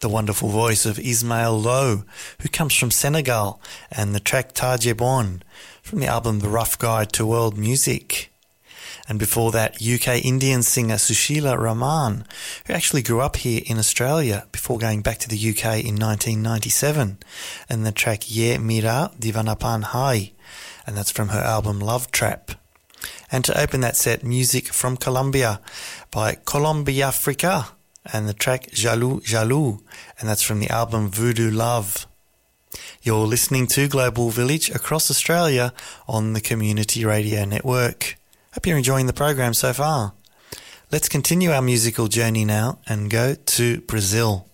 the wonderful voice of Ismail Lowe, who comes from Senegal, and the track Tajebon from the album The Rough Guide to World Music. And before that, UK Indian singer Sushila Rahman, who actually grew up here in Australia before going back to the UK in 1997, and the track Ye Mira Divanapan Hai, and that's from her album Love Trap. And to open that set, music from Colombia by Colombia Africa, and the track Jaloux Jaloux, and that's from the album Voodoo Love. You're listening to Global Village across Australia on the Community Radio Network. Hope you're enjoying the program so far. Let's continue our musical journey now and go to Brazil.